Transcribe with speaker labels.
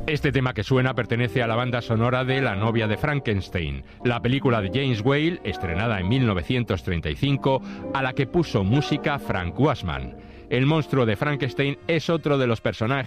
Speaker 1: Este tema que suena pertenece a la banda sonora de La novia de Frankenstein, la película de James Whale, estrenada en 1935, a la que puso música Frank Wiseman. El monstruo de Frankenstein es otro de los personajes